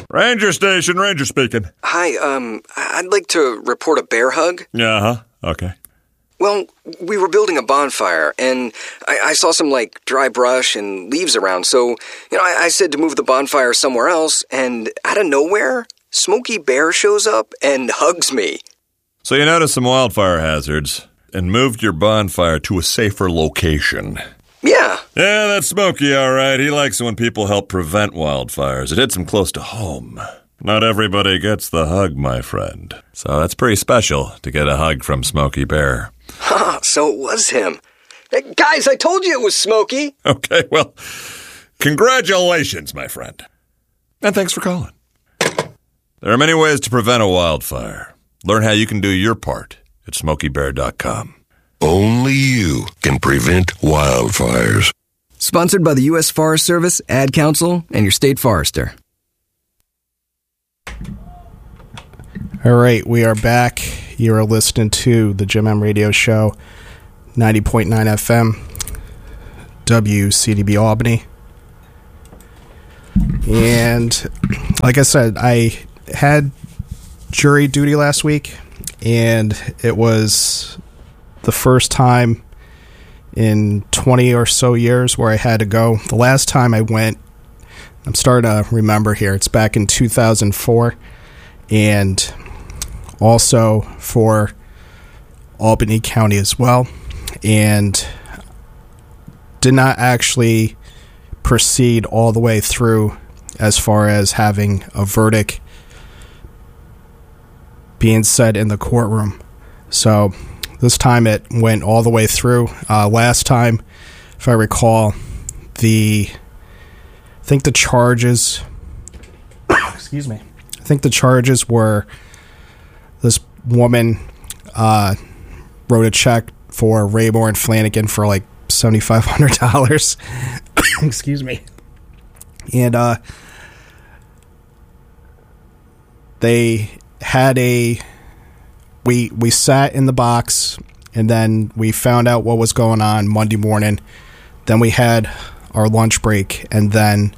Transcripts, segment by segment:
Ranger station, Ranger speaking. Hi, I'd like to report a bear hug. Okay. Well, we were building a bonfire, and I saw some, dry brush and leaves around, so, I said to move the bonfire somewhere else, and out of nowhere, Smokey Bear shows up and hugs me. So you noticed some wildfire hazards and moved your bonfire to a safer location. Yeah. Yeah, that's Smokey, all right. He likes it when people help prevent wildfires. It hits him close to home. Not everybody gets the hug, my friend. So that's pretty special to get a hug from Smokey Bear. So it was him. Hey, guys, I told you it was Smokey. Okay, well, congratulations, my friend. And thanks for calling. There are many ways to prevent a wildfire. Learn how you can do your part at SmokeyBear.com. Only you can prevent wildfires. Sponsored by the U.S. Forest Service, Ad Council, and your state forester. All right, we are back. You are listening to the Jim M Radio Show, 90.9 FM, WCDB Albany. And like I said, I had jury duty last week, and it was the first time in 20 or so years where I had to go. The last time I went, I'm starting to remember here, it's back in 2004, and also for Albany County as well, and did not actually proceed all the way through as far as having a verdict being said in the courtroom. So this time it went all the way through. Last time, if I recall, I think the charges excuse me, I think the charges were this woman wrote a check for Raymour and Flanagan for like $7,500. Excuse me. And they had we sat in the box, and then we found out what was going on Monday morning. Then we had our lunch break, and then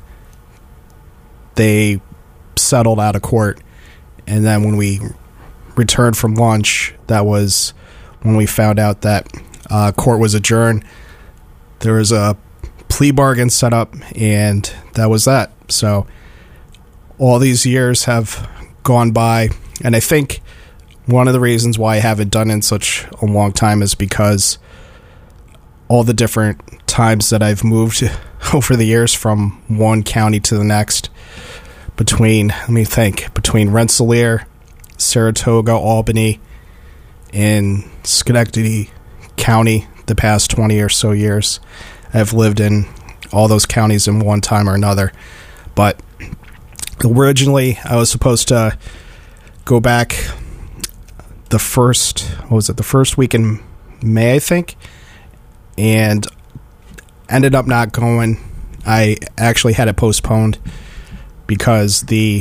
they settled out of court. And then when we returned from lunch, that was when we found out that court was adjourned. There was a plea bargain set up, and that was that. So all these years have gone by, and I think one of the reasons why I haven't done it in such a long time is because all the different times that I've moved over the years from one county to the next, between Rensselaer, Saratoga, Albany, and Schenectady County, the past 20 or so years, I've lived in all those counties in one time or another. But originally, I was supposed to go back the first week in May, I think, and ended up not going. I actually had it postponed because the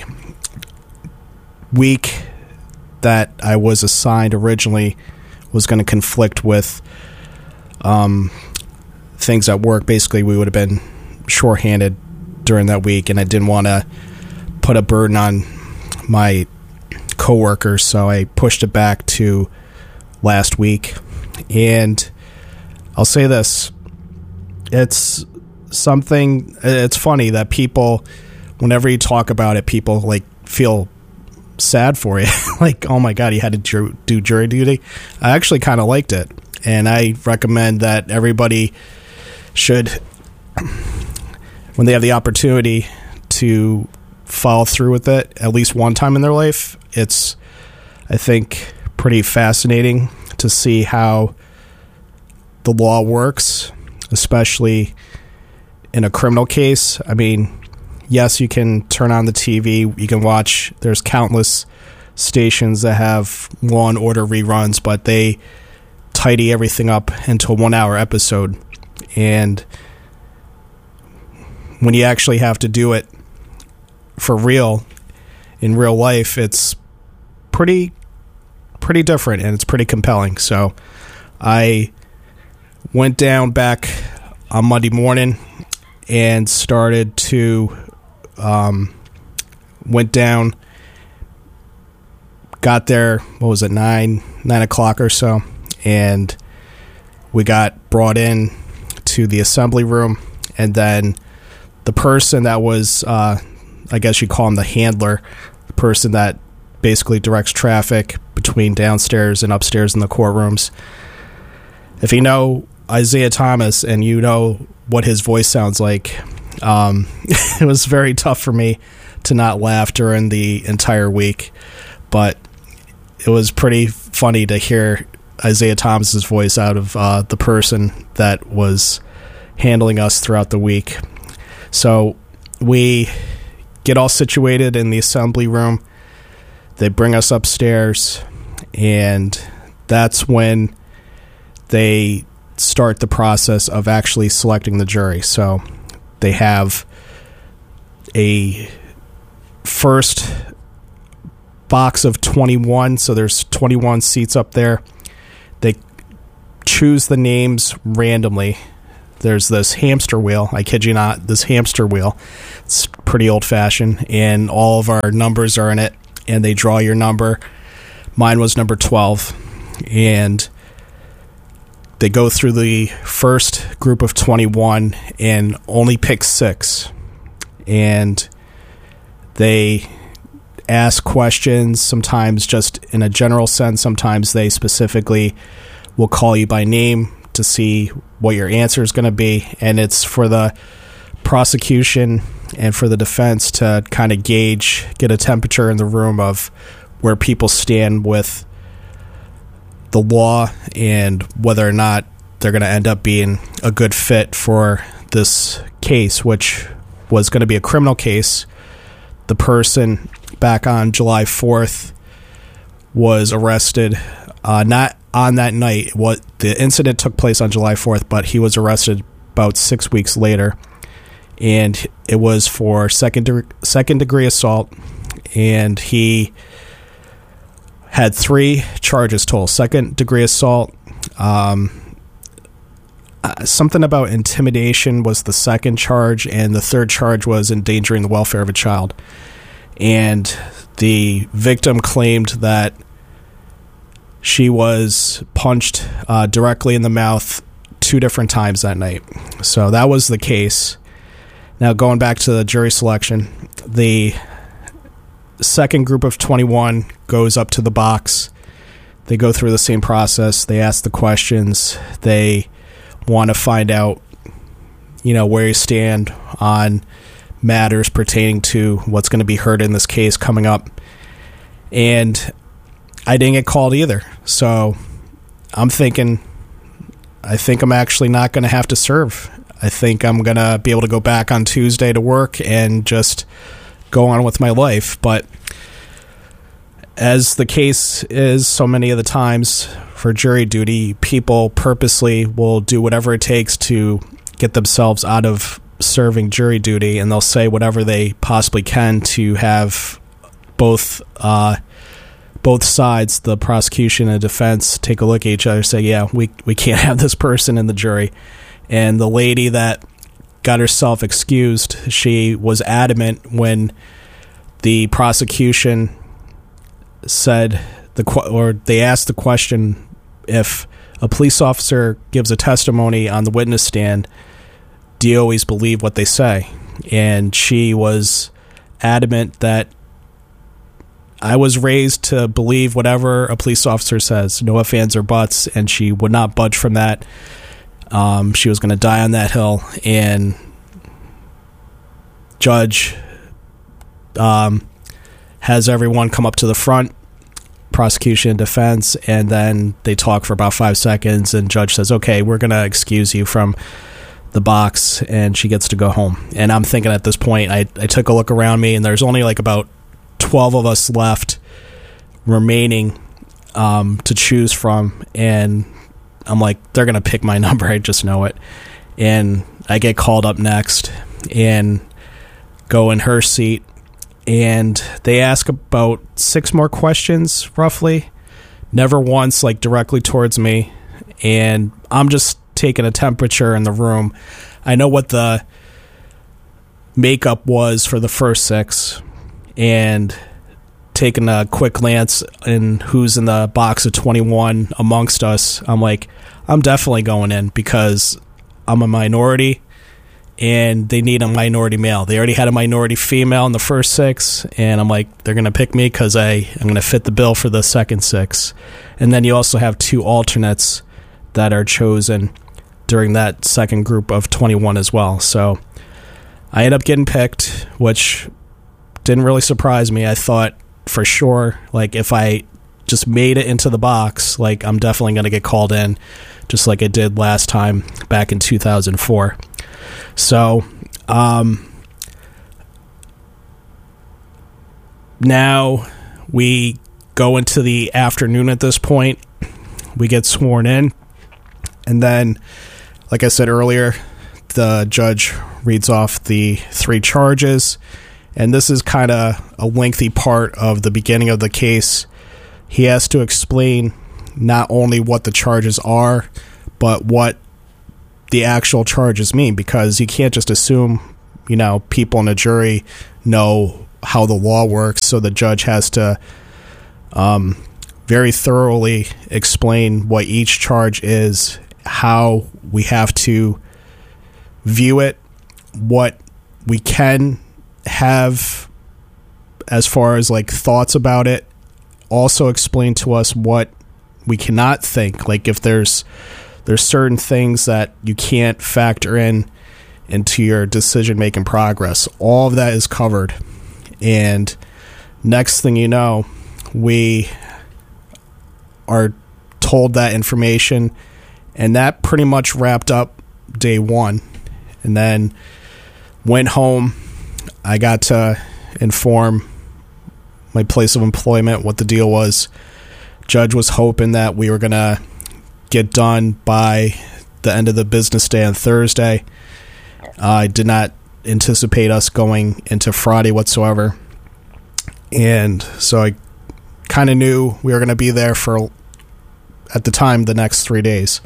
week that I was assigned originally was going to conflict with things at work. Basically, we would have been shorthanded during that week, and I didn't want to put a burden on my coworkers, so I pushed it back to last week. And I'll say this, it's funny that people, whenever you talk about it, people feel sad for you. Like, oh my God, you had to do jury duty. I actually kind of liked it, and I recommend that everybody should, when they have the opportunity to follow through with it at least one time in their life. It's, I think, pretty fascinating to see how the law works, especially in a criminal case. I mean, yes, you can turn on the TV, you can watch, there's countless stations that have Law and Order reruns, but they tidy everything up into a 1 hour episode. And when you actually have to do it for real, in real life, it's pretty different, and it's pretty compelling. So I went down back on Monday morning and started to went down, got there, 9 o'clock or so, and we got brought in to the assembly room, and then the person that was, I guess you call him the handler, the person that basically directs traffic between downstairs and upstairs in the courtrooms. If you know Isaiah Thomas and you know what his voice sounds like, it was very tough for me to not laugh during the entire week, but it was pretty funny to hear Isaiah Thomas's voice out of the person that was handling us throughout the week. So we get all situated in the assembly room. They bring us upstairs, and that's when they start the process of actually selecting the jury. So they have a first box of 21, so there's 21 seats up there. They choose the names randomly. There's this hamster wheel, I kid you not, this hamster wheel. It's pretty old-fashioned, and all of our numbers are in it, and they draw your number. Mine was number 12, and they go through the first group of 21 and only pick 6. And they ask questions, sometimes just in a general sense. Sometimes they specifically will call you by name to see what your answer is going to be. And it's for the prosecution and for the defense to kind of get a temperature in the room of where people stand with the law and whether or not they're going to end up being a good fit for this case, which was going to be a criminal case. The person back on July 4th was arrested, not on that night. The incident took place on July 4th, but he was arrested about 6 weeks later, and it was for second degree assault, and he had 3 charges total. Second degree assault, something about intimidation was the second charge, and the third charge was endangering the welfare of a child. And the victim claimed that she was punched directly in the mouth 2 different times that night. So that was the case. Now, going back to the jury selection, the second group of 21 goes up to the box. They go through the same process. They ask the questions. They want to find out, where you stand on matters pertaining to what's going to be heard in this case coming up. And I didn't get called either. So I'm thinking, I think I'm actually not going to have to serve. I think I'm going to be able to go back on Tuesday to work and just go on with my life. But as the case is so many of the times for jury duty, people purposely will do whatever it takes to get themselves out of serving jury duty, and they'll say whatever they possibly can to have both sides, the prosecution and defense, take a look at each other and say, yeah, we can't have this person in the jury. And the lady that got herself excused, she was adamant when the prosecution said they asked the question, if a police officer gives a testimony on the witness stand, do you always believe what they say? And she was adamant that I was raised to believe whatever a police officer says, no ifs, ands, or buts, and she would not budge from that. She was going to die on that hill, and judge has everyone come up to the front, prosecution and defense, and then they talk for about 5 seconds, and judge says, okay, we're going to excuse you from the box, and she gets to go home. And I'm thinking at this point, I took a look around me, and there's only like about 12 of us left remaining to choose from, and I'm like, they're going to pick my number, I just know it. And I get called up next and go in her seat, and they ask about 6 more questions, roughly. Never once, like, directly towards me. And I'm just taking a temperature in the room. I know what the makeup was for the first 6. and taking a quick glance in who's in the box of 21 amongst us, I'm like, I'm definitely going in because I'm a minority and they need a minority male. They already had a minority female in the first 6, and I'm like, they're going to pick me because I'm going to fit the bill for the second 6. And then you also have 2 alternates that are chosen during that second group of 21 as well. So I ended up getting picked, which didn't really surprise me. I thought for sure, like, if I just made it into the box, like, I'm definitely going to get called in, just like I did last time back in 2004. So, now we go into the afternoon at this point. We get sworn in, and then, like I said earlier, the judge reads off the 3 charges, and this is kind of a lengthy part of the beginning of the case. He has to explain not only what the charges are, but what the actual charges mean, because you can't just assume, people in a jury know how the law works. So the judge has to very thoroughly explain what each charge is, how we have to view it, what we can have as far as like thoughts about it. Also explain to us what we cannot think, like if there's certain things that you can't factor into your decision-making progress. All of that is covered. And next thing you know, we are told that information, and that pretty much wrapped up day 1. And then went home. I got to inform my place of employment what the deal was. Judge was hoping that we were going to get done by the end of the business day on Thursday. I did not anticipate us going into Friday whatsoever. And so I kind of knew we were going to be there for, at the time, the next 3 days.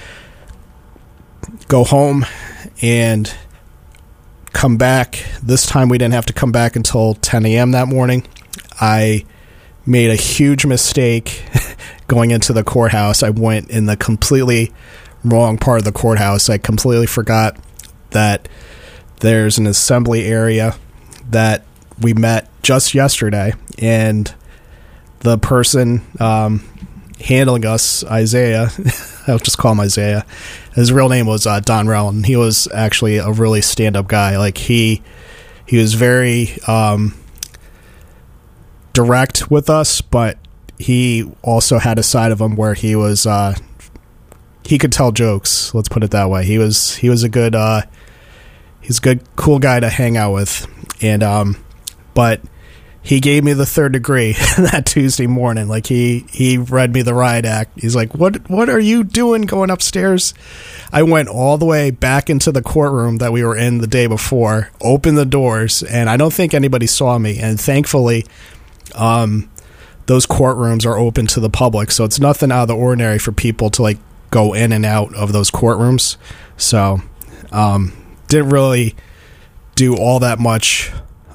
Go home and come back. This time we didn't have to come back until 10 a.m. that morning. I made a huge mistake going into the courthouse. I went in the completely wrong part of the courthouse. I completely forgot that there's an assembly area that we met just yesterday, and the person handling us, Isaiah, I'll just call him Isaiah. His real name was Don Rell, and he was actually a really stand-up guy. Like he was very direct with us, but he also had a side of him where he was he could tell jokes, let's put it that way. He was a good he's a good, cool guy to hang out with. And but he gave me the 3rd degree that Tuesday morning. Like he read me the riot act. He's like, what are you doing going upstairs? I went all the way back into the courtroom that we were in the day before, opened the doors, and I don't think anybody saw me. And thankfully, those courtrooms are open to the public, so it's nothing out of the ordinary for people to like go in and out of those courtrooms. So didn't really do all that much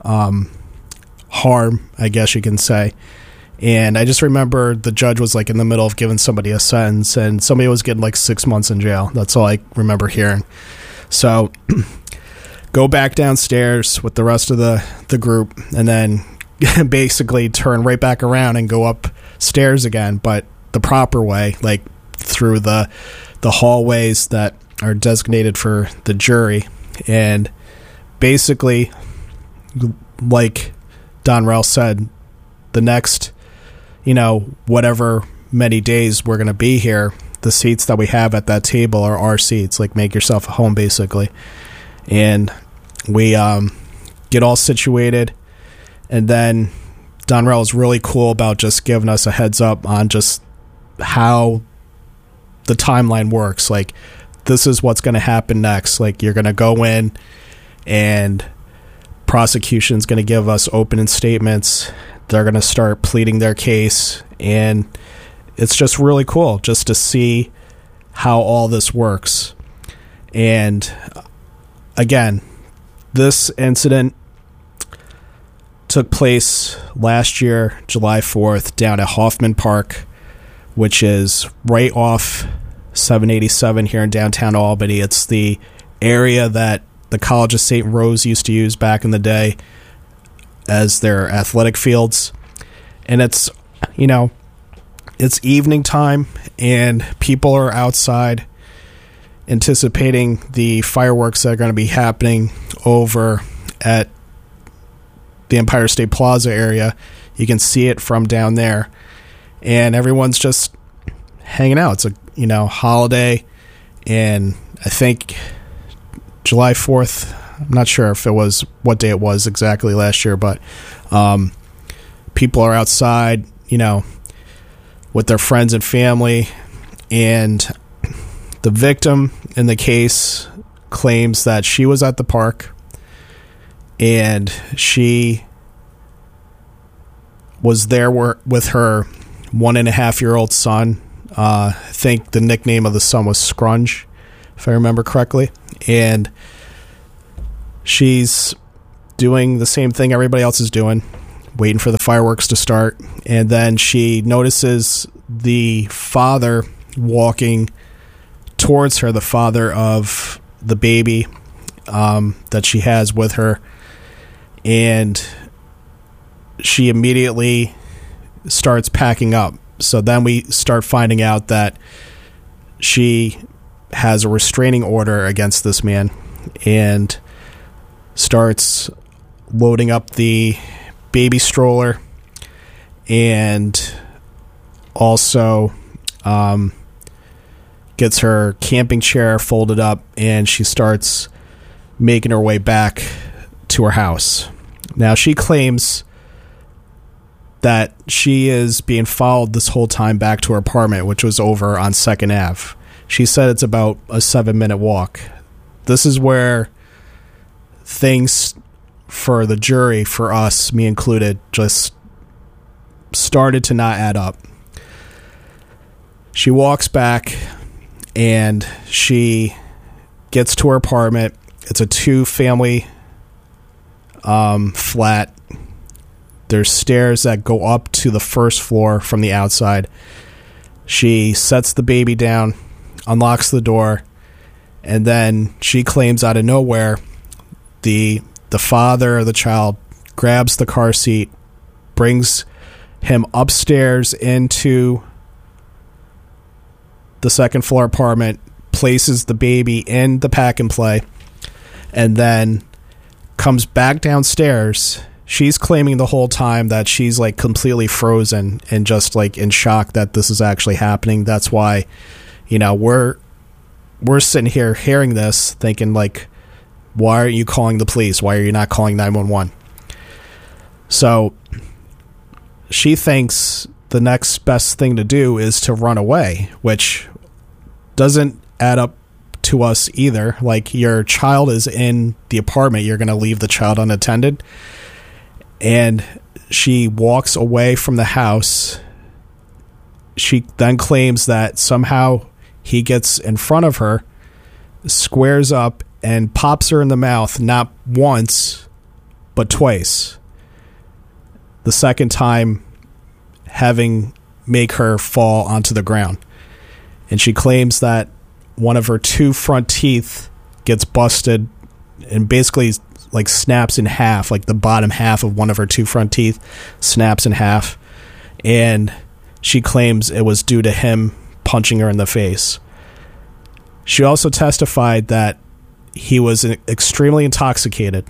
harm, I guess you can say. And I just remember the judge was like in the middle of giving somebody a sentence, and somebody was getting like 6 months in jail. That's all I remember hearing. So go back downstairs with the rest of the group, and then basically turn right back around and go upstairs again, but the proper way, like through the hallways that are designated for the jury. And basically, like Don Rell said, the next, whatever many days we're going to be here, the seats that we have at that table are our seats. Like, make yourself at home, basically. And we get all situated. And then Don Rell is really cool about just giving us a heads up on just how the timeline works. Like, this is what's going to happen next. Like, you're going to go in, and prosecution's going to give us opening statements. They're going to start pleading their case, and it's just really cool just to see how all this works. And again, this incident took place last year, July 4th, down at Hoffman Park, which is right off 787 here in downtown Albany. It's the area that the College of St. Rose used to use back in the day as their athletic fields. And it's, it's evening time, and people are outside anticipating the fireworks that are going to be happening over at the Empire State Plaza area. You can see it from down there, and everyone's just hanging out. It's a holiday, and I think July 4th, I'm not sure if it was what day it was exactly last year, but people are outside, with their friends and family, and the victim in the case claims that she was at the park and she was there with her 1.5-year-old son. I think the nickname of the son was Scrunch, if I remember correctly. And she's doing the same thing everybody else is doing, waiting for the fireworks to start. And then she notices the father walking towards her, the father of the baby that she has with her. And she immediately starts packing up. So then we start finding out that she has a restraining order against this man and starts loading up the baby stroller, and also gets her camping chair folded up, and she starts making her way back to her house. Now, she claims that she is being followed this whole time back to her apartment, which was over on 2nd Ave. She said it's about a 7-minute walk. This is where things for the jury, for us, me included, just started to not add up. She walks back and she gets to her apartment. It's a 2-family flat. There's stairs that go up to the first floor from the outside. She sets the baby down, unlocks the door, and then she claims out of nowhere the father of the child grabs the car seat, brings him upstairs into the 2nd floor apartment, places the baby in the pack and play, and then comes back downstairs. She's claiming the whole time that she's like completely frozen and just like in shock that this is actually happening. That's why, we're sitting here hearing this thinking like, why aren't you calling the police? Why are you not calling 911? So she thinks the next best thing to do is to run away, which doesn't add up to us either. Like, your child is in the apartment, you're going to leave the child unattended. And she walks away from the house. She then claims that somehow he gets in front of her, squares up, and pops her in the mouth not once, but twice. The second time having make her fall onto the ground. And she claims that one of her 2 front teeth gets busted and basically like snaps in half, like the bottom half of one of her 2 front teeth snaps in half. And she claims it was due to him punching her in the face. She also testified that he was extremely intoxicated.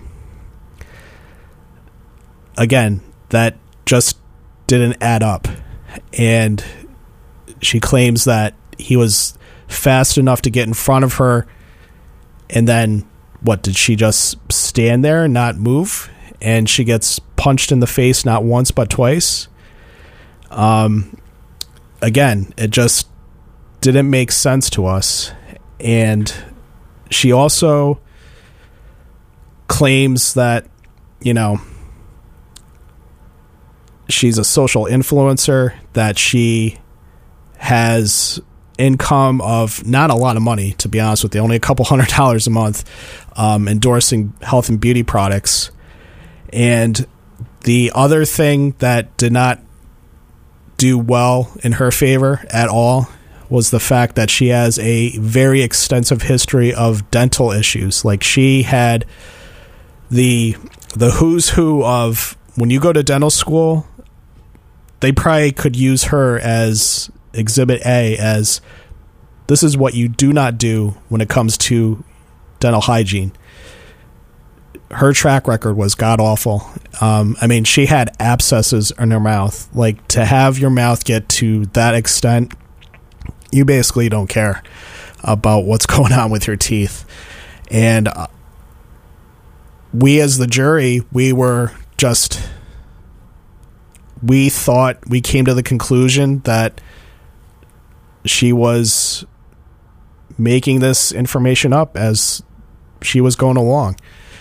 Again, that just didn't add up. And she claims that he was fast enough to get in front of her, and then did she just stand there and not move? And she gets punched in the face not once but twice. Again, it just didn't make sense to us. And she also claims that, she's a social influencer, that she has income of not a lot of money, to be honest with you, only a couple $100 a month, endorsing health and beauty products. And The other thing that did not do well in her favor at all was the fact that she has a very extensive history of dental issues. Like, she had the who's who of, when you go to dental school, they probably could use her as Exhibit A, as this is what you do not do when it comes to dental hygiene. Her track record was god-awful. I mean, she had abscesses in her mouth. Like, to have your mouth get to that extent, you basically don't care about what's going on with your teeth. And we as the jury, we came to the conclusion that she was making this information up as she was going along.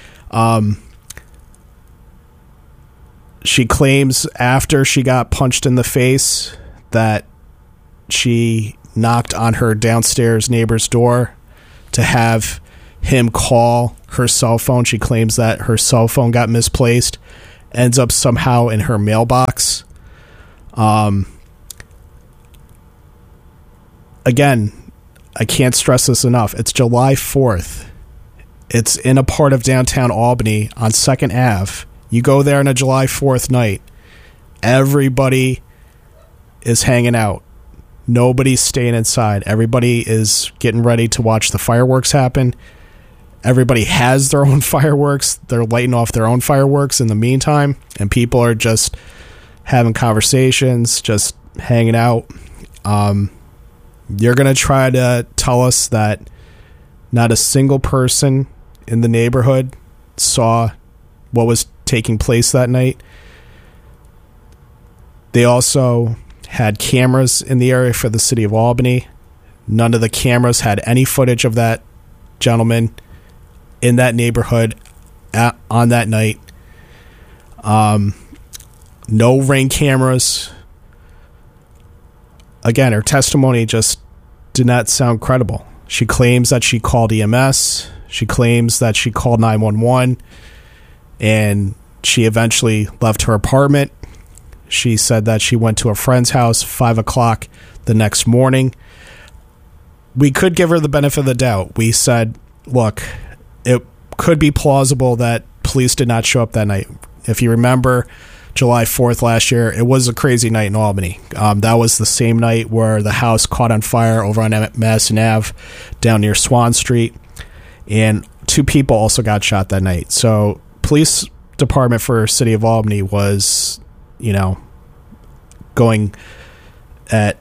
She claims after she got punched in the face that she knocked on her downstairs neighbor's door to have him call her cell phone. She claims that her cell phone got misplaced, ends up somehow in her mailbox. Again, I can't stress this enough. It's July 4th. It's in a part of downtown Albany on 2nd Ave. You go there on a July 4th night. Everybody is hanging out. Nobody's staying inside. Everybody is getting ready to watch the fireworks happen. Everybody has their own fireworks. They're lighting off their own fireworks in the meantime, and people are just having conversations, just hanging out. You're going to try to tell us that not a single person in the neighborhood saw what was taking place that night. They also had cameras in the area for the city of Albany. None of the cameras had any footage of that gentleman in that neighborhood on that night. No Ring cameras. Again, her testimony just did not sound credible. She claims that she called EMS. She claims that she called 911, and she eventually left her apartment. She said that she went to a friend's house 5 o'clock the next morning. We could give her the benefit of the doubt. We said, look, it could be plausible that police did not show up that night. If you remember July 4th last year, it was a crazy night in Albany. That was the same night where the house caught on fire over on Madison Ave down near Swan Street, and 2 people also got shot that night. So police department for City of Albany was, going at,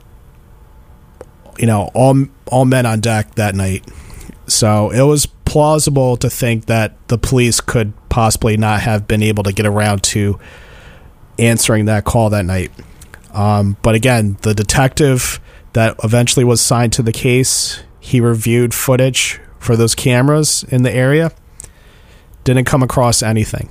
all men on deck that night. So it was plausible to think that the police could possibly not have been able to get around to answering that call that night. But again, the detective that eventually was assigned to the case, he reviewed footage for those cameras in the area, didn't come across anything.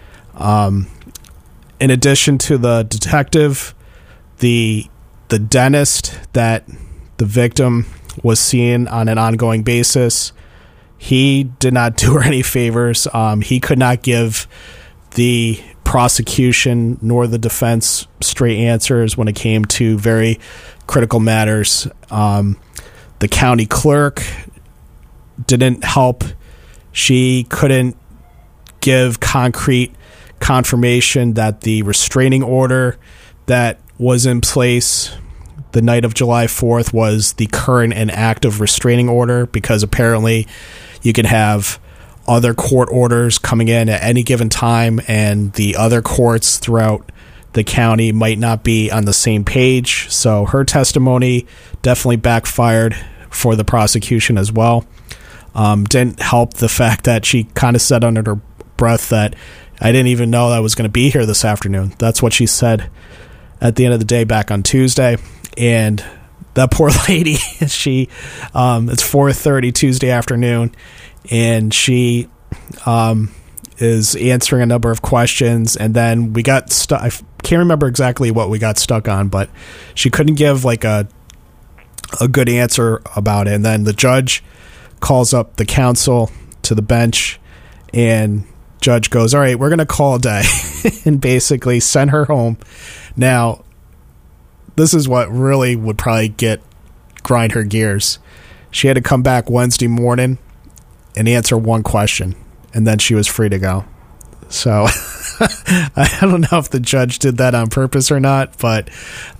In addition to the detective, the dentist that the victim was seeing on an ongoing basis, he did not do her any favors. He could not give the prosecution nor the defense straight answers when it came to very critical matters. The county clerk didn't help. She couldn't give concrete confirmation that the restraining order that was in place the night of July 4th was the current and active restraining order, because apparently you can have other court orders coming in at any given time, and the other courts throughout the county might not be on the same page. So her testimony definitely backfired for the prosecution as well. Didn't help the fact that she kind of said under her breath that I didn't even know I was going to be here this afternoon. That's what she said at the end of the day back on Tuesday. And that poor lady, it's 4:30 Tuesday afternoon, and she is answering a number of questions, and then we got stuck. I can't remember exactly what we got stuck on, but she couldn't give like a good answer about it. And then the judge calls up the counsel to the bench, and judge goes, all right, we're going to call a day and basically send her home. Now, this is what really would probably grind her gears. She had to come back Wednesday morning and answer one question, and then she was free to go. So I don't know if the judge did that on purpose or not, but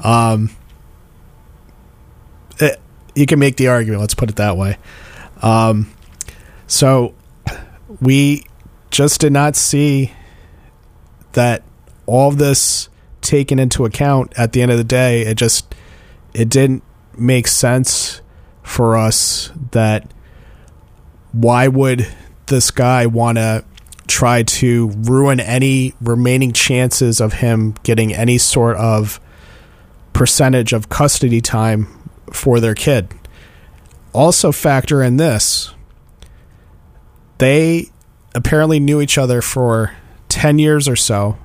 you can make the argument. Let's put it that way. So we just did not see that all of this taken into account at the end of the day. It didn't make sense for us that why would this guy want to try to ruin any remaining chances of him getting any sort of percentage of custody time for their kid. Also factor in this. They apparently knew each other for 10 years or so.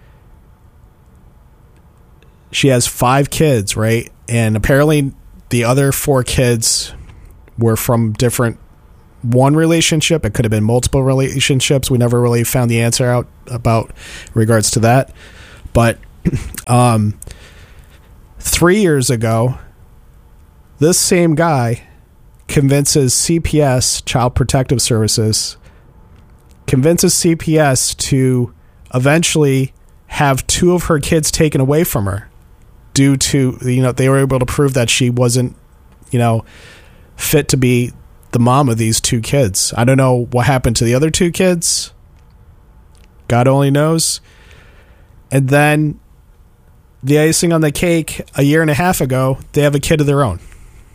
She has 5 kids, right? And apparently the other 4 kids were from different one relationship. It could have been multiple relationships. We never really found the answer out about in regards to that. But 3 years ago, this same guy convinces CPS, Child Protective Services, convinces CPS to eventually have 2 of her kids taken away from her due to, they were able to prove that she wasn't, fit to be the mom of these 2 kids. I don't know what happened to the other 2 kids. God only knows. And then the icing on the cake, a year and a half ago, they have a kid of their own.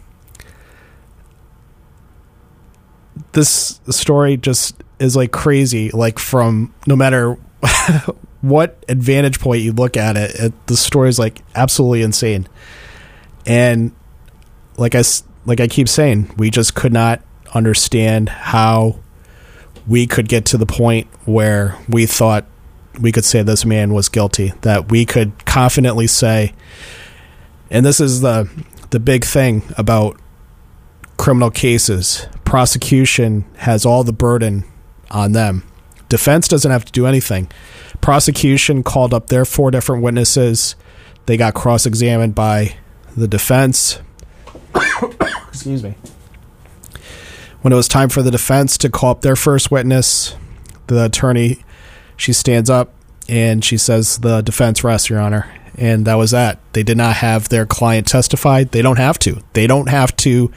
This story just is like crazy. Like, from no matter what advantage point you look at it, the story is like absolutely insane. And like I keep saying, we just could not understand how we could get to the point where we thought we could say this man was guilty, that we could confidently say, and this is the big thing about criminal cases, prosecution has all the burden on them. Defense doesn't have to do anything. Prosecution called up their 4 different witnesses. They got cross-examined by the defense. Excuse me. When it was time for the defense to call up their first witness, the attorney, she stands up and she says, "The defense rests, Your Honor." And that was that. They did not have their client testify. They don't have to. They don't have to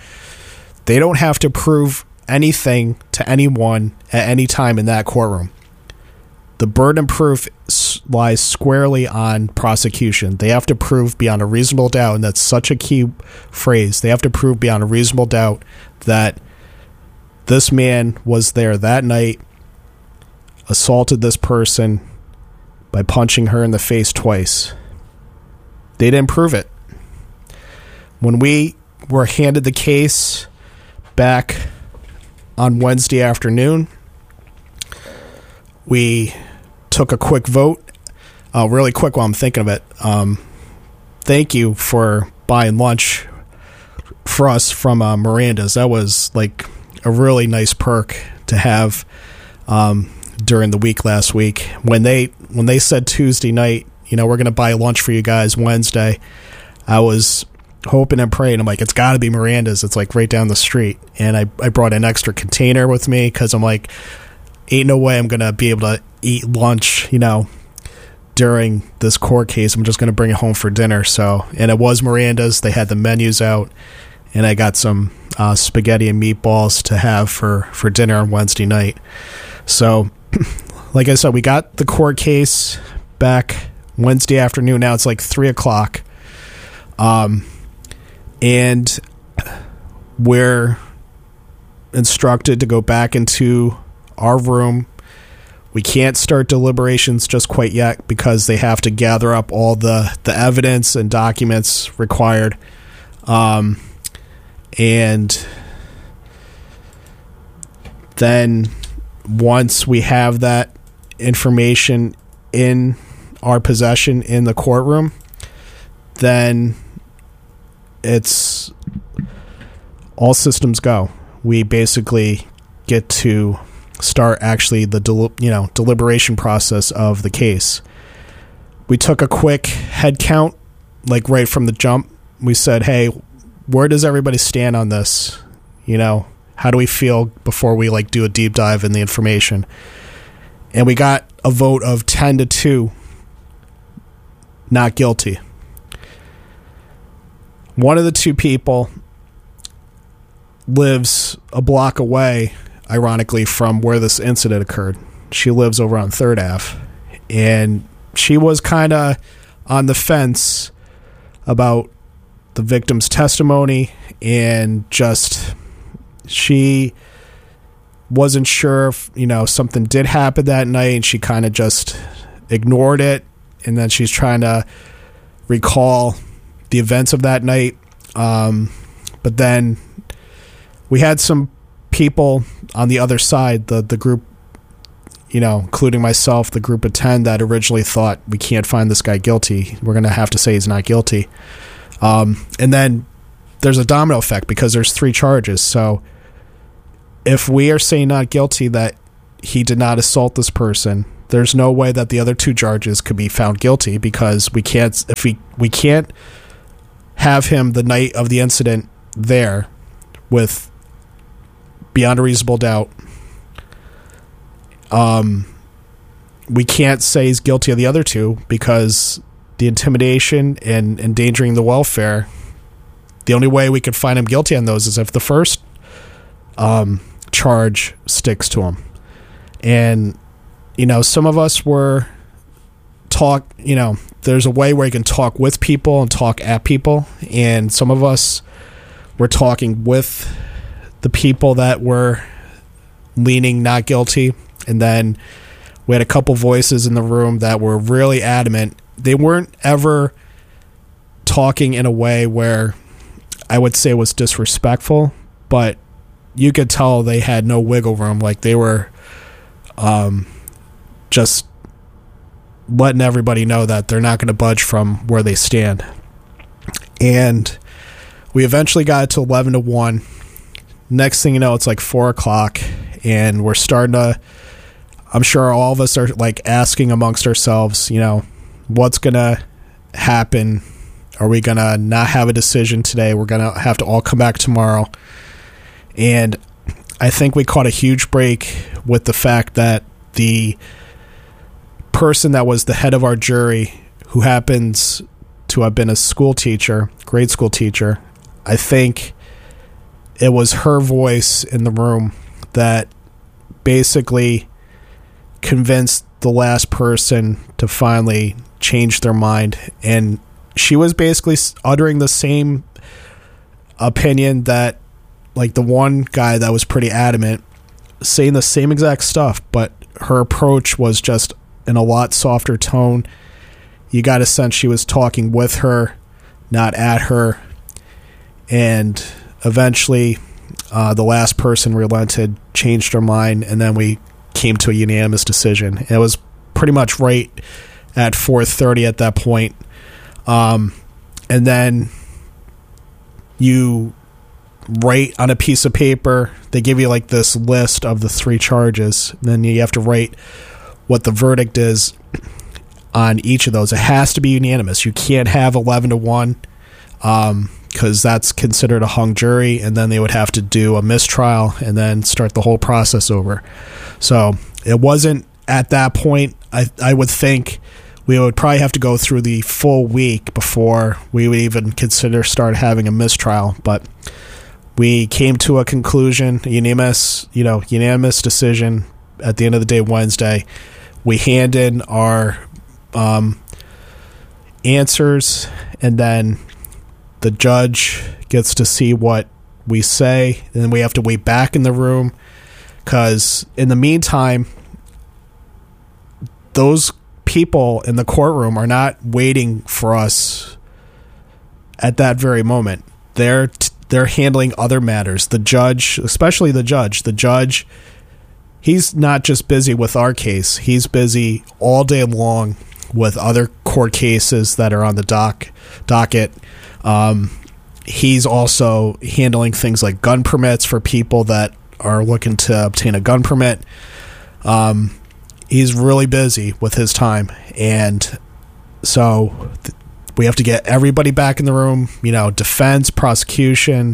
prove anything to anyone at any time in that courtroom. The burden of proof lies squarely on prosecution. They have to prove beyond a reasonable doubt, and that's such a key phrase. They have to prove beyond a reasonable doubt that this man was there that night, assaulted this person by punching her in the face twice. They didn't prove it. When we were handed the case back on Wednesday afternoon, we took a quick vote. Really quick while I'm thinking of it. Thank you for buying lunch for us from Miranda's. That was like a really nice perk to have during the week last week. When they said Tuesday night, we're going to buy lunch for you guys Wednesday, I was hoping and praying. I'm like, it's got to be Miranda's. It's like right down the street. And I brought an extra container with me because I'm like, ain't no way I'm going to be able to eat lunch, during this court case. I'm just going to bring it home for dinner. So, and it was Miranda's. They had the menus out, and I got some spaghetti and meatballs to have for dinner on Wednesday night. So, like I said, we got the court case back Wednesday afternoon. Now it's like 3:00. And we're instructed to go back into our room. We can't start deliberations just quite yet because they have to gather up all the evidence and documents required. And then once we have that information in our possession in the courtroom, then it's all systems go. We basically get to start actually the deliberation process of the case. We took a quick head count, like right from the jump. We said, hey, where does everybody stand on this? How do we feel before we like do a deep dive in the information? And we got a vote of 10-2, not guilty. One of the two people lives a block away, ironically, from where this incident occurred. She lives over on 3rd Ave. And she was kind of on the fence about the victim's testimony, and just she wasn't sure if, something did happen that night, and she kind of just ignored it. And then she's trying to recall the events of that night. But then we had some people on the other side, the group, including myself, the group of 10 that originally thought we can't find this guy guilty. We're going to have to say he's not guilty. And then there's a domino effect because there's 3 charges. So if we are saying not guilty, that he did not assault this person, there's no way that the other 2 charges could be found guilty, because we can't, if we can't have him the night of the incident there with beyond a reasonable doubt. We can't say he's guilty of the other 2, because the intimidation and endangering the welfare, the only way we could find him guilty on those is if the first charge sticks to him. And some of us were there's a way where you can talk with people and talk at people, and some of us were talking with the people that were leaning not guilty. And then we had a couple voices in the room that were really adamant. They weren't ever talking in a way where I would say was disrespectful, but you could tell they had no wiggle room. Like they were just letting everybody know that they're not going to budge from where they stand. And we eventually got it to 11-1. Next thing you know, it's like 4:00, and we're starting to, I'm sure all of us are like asking amongst ourselves, what's going to happen? Are we going to not have a decision today? We're going to have to all come back tomorrow. And I think we caught a huge break with the fact that the person that was the head of our jury, who happens to have been a school teacher, grade school teacher, I think it was her voice in the room that basically convinced the last person to finally change their mind. And she was basically uttering the same opinion that, like, the one guy that was pretty adamant, saying the same exact stuff, but her approach was just in a lot softer tone. You got a sense she was talking with her, not at her. And eventually, the last person relented, changed her mind, and then we came to a unanimous decision. It was pretty much right at 4:30 at that point. And then you write on a piece of paper. They give you like this list of the 3 charges. Then you have to write what the verdict is on each of those. It has to be unanimous. You can't have 11-1 because that's considered a hung jury, and then they would have to do a mistrial and then start the whole process over. So it wasn't at that point. I would think we would probably have to go through the full week before we would even consider start having a mistrial. But we came to a conclusion, unanimous decision at the end of the day, Wednesday. We hand in our answers, and then the judge gets to see what we say, and then we have to wait back in the room, because in the meantime, those people in the courtroom are not waiting for us at that very moment. They're handling other matters. The judge, especially the judge, he's not just busy with our case. He's busy all day long with other court cases that are on the docket. He's also handling things like gun permits for people that are looking to obtain a gun permit. He's really busy with his time, and so we have to get everybody back in the room, defense, prosecution,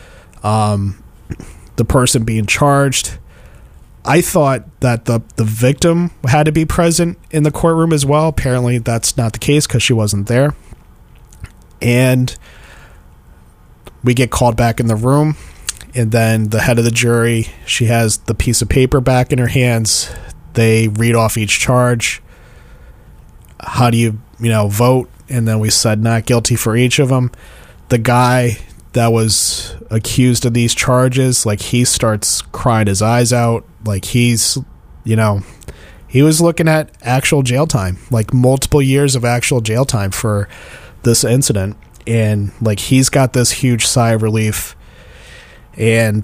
the person being charged. I thought that the victim had to be present in the courtroom as well. Apparently that's not the case because she wasn't there. And we get called back in the room, and then the head of the jury, she has the piece of paper back in her hands. They read off each charge. How do you, vote? And then we said not guilty for each of them. The guy that was accused of these charges, he starts crying his eyes out. He's, he was looking at actual jail time, multiple years of actual jail time for this incident. And he's got this huge sigh of relief. And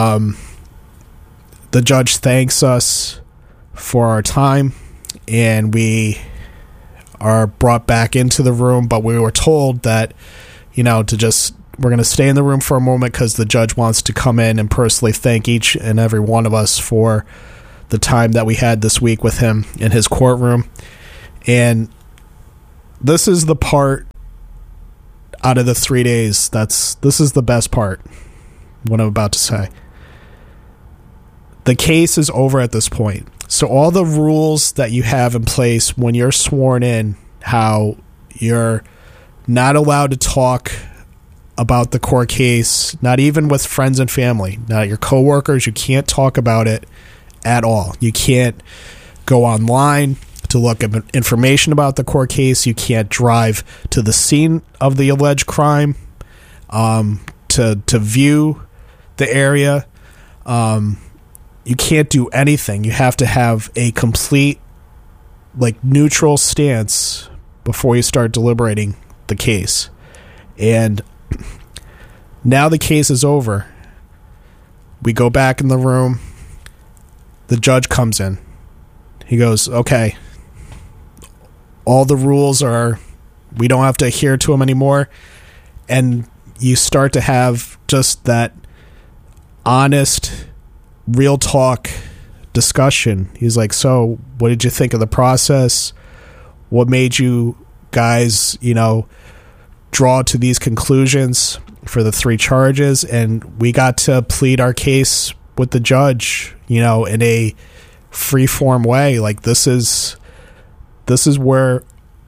the judge thanks us for our time, and we are brought back into the room, but we were told that, we're going to stay in the room for a moment because the judge wants to come in and personally thank each and every one of us for the time that we had this week with him in his courtroom. And this is the part out of the 3 days this is the best part, what I'm about to say. The case is over at this point. So all the rules that you have in place when you're sworn in, how you're not allowed to talk about the court case, not even with friends and family, not your coworkers, you can't talk about it at all. You can't go online to look at information about the court case. You can't drive to the scene of the alleged crime to view the area. You can't do anything. You have to have a complete neutral stance before you start deliberating the case. And now the case is over. We go back in the room. The judge comes in. He goes, okay, all the rules we don't have to adhere to them anymore. And you start to have just that honest, real talk discussion. He's like, so what did you think of the process? What made you guys, draw to these conclusions for the 3 charges? And we got to plead our case with the judge, in a free form way. This is where,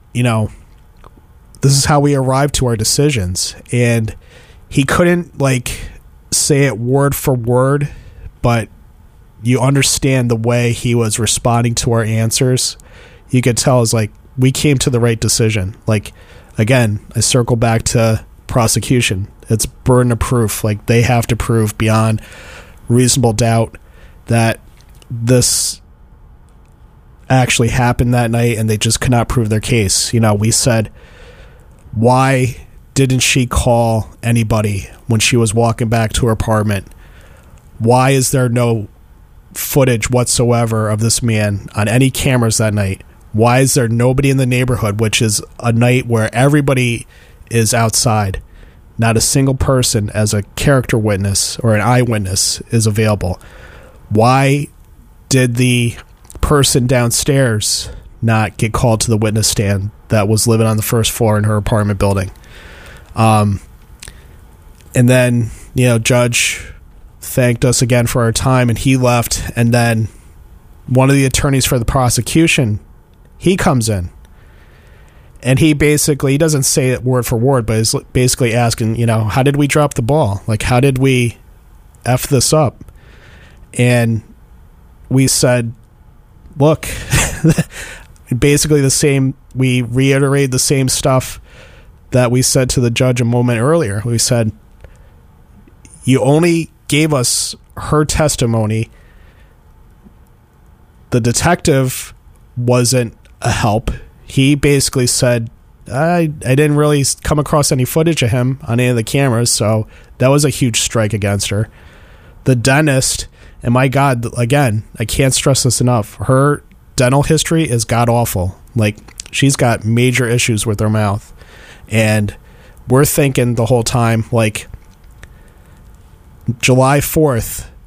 this is how we arrived to our decisions. And he couldn't say it word for word, but you understand the way he was responding to our answers. You could tell it's we came to the right decision. Again, I circle back to prosecution. It's burden of proof. They have to prove beyond reasonable doubt that this actually happened that night, and they just could not prove their case. We said, why didn't she call anybody when she was walking back to her apartment? Why is there no footage whatsoever of this man on any cameras that night? Why is there nobody in the neighborhood, which is a night where everybody is outside? Not a single person as a character witness or an eyewitness is available. Why did the person downstairs not get called to the witness stand that was living on the first floor in her apartment building? And then, judge thanked us again for our time, and he left. And then one of the attorneys for the prosecution, he comes in, and he doesn't say it word for word, but is basically asking, how did we drop the ball? How did we F this up? And we said, look, basically the same, we reiterated the same stuff that we said to the judge a moment earlier. We said, you only gave us her testimony. The detective wasn't a help. He basically said, I didn't really come across any footage of him on any of the cameras, so that was a huge strike against her. The dentist, and my God, again, I can't stress this enough, her dental history is god-awful. She's got major issues with her mouth. And we're thinking the whole time, July 4th,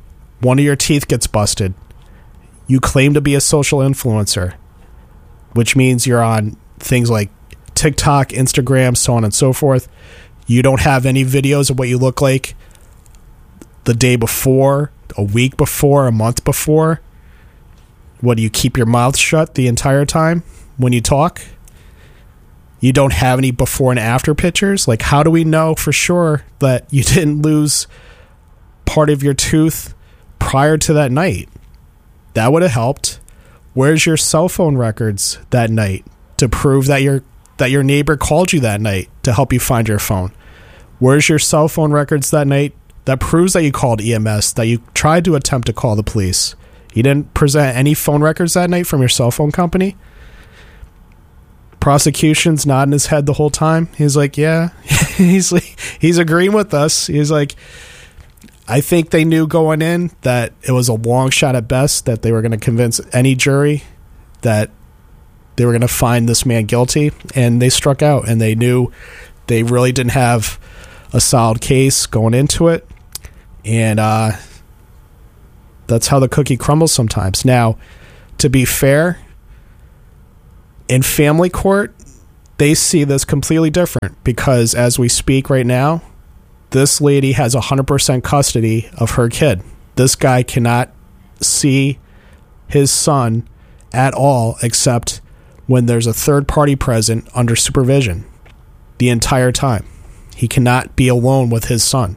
one of your teeth gets busted. You claim to be a social influencer, which means you're on things like TikTok, Instagram, so on and so forth. You don't have any videos of what you look like the day before, a week before, a month before. What, do you keep your mouth shut the entire time when you talk? You don't have any before and after pictures? Like, how do we know for sure that you didn't lose part of your tooth prior to that night? That would have helped. Where's your cell phone records that night to prove that your neighbor called you that night to help you find your phone? Where's your cell phone records that night that proves that you called EMS, that you tried to attempt to call the police? You didn't present any phone records that night from your cell phone company? Prosecution's nodding his head the whole time. He's like, yeah. he's agreeing with us. He's like, I think they knew going in that it was a long shot at best that they were going to convince any jury that they were going to find this man guilty, and they struck out, and they knew they really didn't have a solid case going into it, and that's how the cookie crumbles sometimes. Now, to be fair, in family court, they see this completely different, because as we speak right now, this lady has 100% custody of her kid. This guy cannot see his son at all except when there's a third party present under supervision the entire time. He cannot be alone with his son.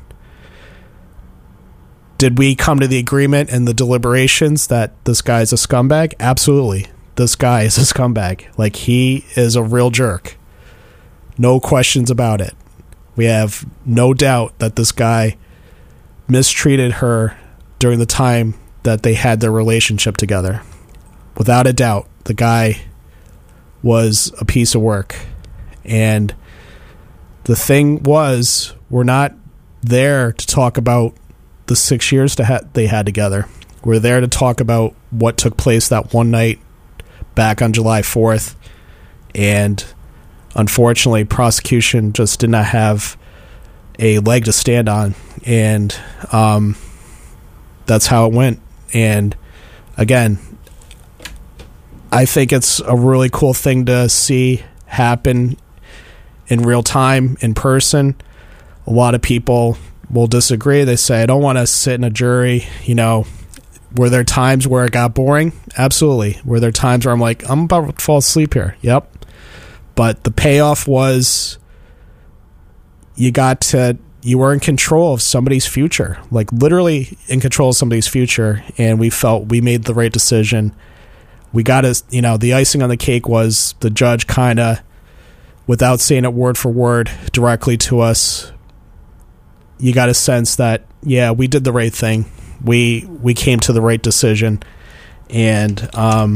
Did we come to the agreement in the deliberations that this guy is a scumbag? Absolutely. This guy is a scumbag. Like, he is a real jerk. No questions about it. We have no doubt that this guy mistreated her during the time that they had their relationship together. Without a doubt, the guy was a piece of work. And the thing was, we're not there to talk about the 6 years they had together. We're there to talk about what took place that one night back on July 4th. And unfortunately, prosecution just did not have a leg to stand on, and that's how it went. And again, I think it's a really cool thing to see happen in real time, in person. A lot of people will disagree. They say, I don't want to sit in a jury. You know, were there times where it got boring? Absolutely. Were there times where I'm like, I'm about to fall asleep here? Yep. But the payoff was you were in control of somebody's future, like literally in control of somebody's future. And we felt we made the right decision. We got the icing on the cake was the judge kind of, without saying it word for word directly to us, you got a sense that, yeah, we did the right thing. We came to the right decision. And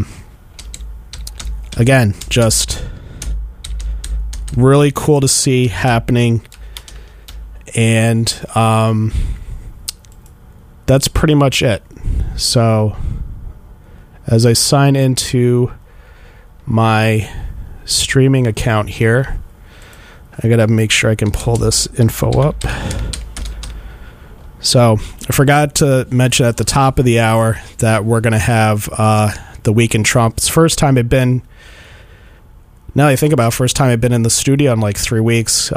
again, just really cool to see happening. And that's pretty much it. So as I sign into my streaming account here, I gotta make sure I can pull this info up. So I forgot to mention at the top of the hour that we're gonna have the Week in Trump. It's the first time I've been, now that I think about it, first time I've been in the studio in like 3 weeks.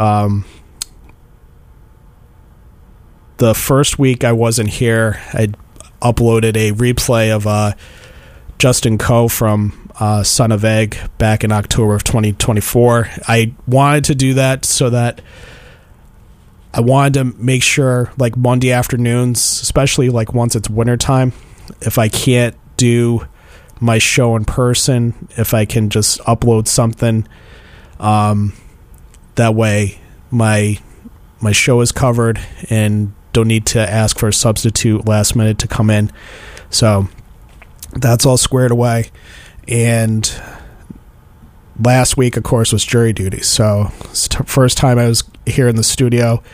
The first week I wasn't here, I uploaded a replay of Justin Coe from Son of Egg back in October of 2024. I wanted to do that so that I wanted to make sure, like Monday afternoons, especially like once it's wintertime, if I can't do my show in person, if I can just upload something, that way my show is covered and don't need to ask for a substitute last minute to come in. So that's all squared away. And last week, of course, was jury duty. So it's the first time I was here in the studio.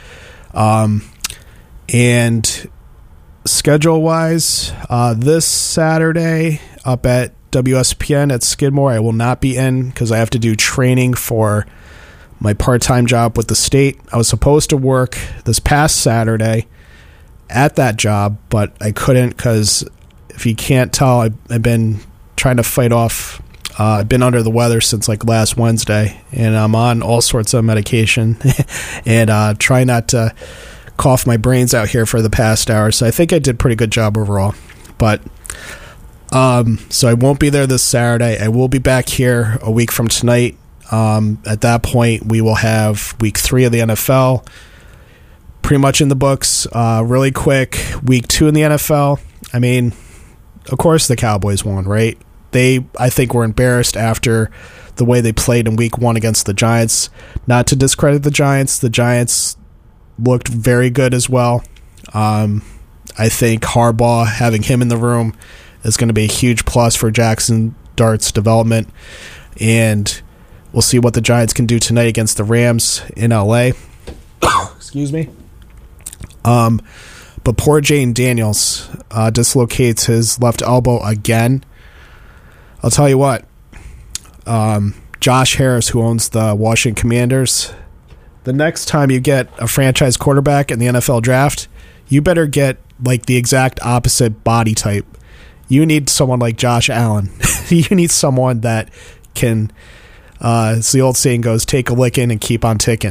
And schedule-wise, this Saturday up at WSPN at Skidmore, I will not be in because I have to do training for my part-time job with the state. I was supposed to work this past Saturday at that job, but I couldn't because if you can't tell, I've been trying to fight off. I've been under the weather since like last Wednesday, and I'm on all sorts of medication and try not to cough my brains out here for the past hour. So I think I did a pretty good job overall. But so I won't be there this Saturday. I will be back here a week from tonight. At that point, we will have week 3 of the NFL pretty much in the books. Really quick, week 2 in the NFL. I mean, of course the Cowboys won, right? I think, were embarrassed after the way they played in week 1 against the Giants. Not to discredit the Giants looked very good as well. I think Harbaugh, having him in the room, is going to be a huge plus for Jackson Dart's development. And we'll see what the Giants can do tonight against the Rams in LA. Excuse me. But poor Jayden Daniels dislocates his left elbow again. I'll tell you what. Josh Harris, who owns the Washington Commanders, the next time you get a franchise quarterback in the NFL draft, you better get like the exact opposite body type. You need someone like Josh Allen. You need someone that can, as the old saying goes, take a licking and keep on ticking.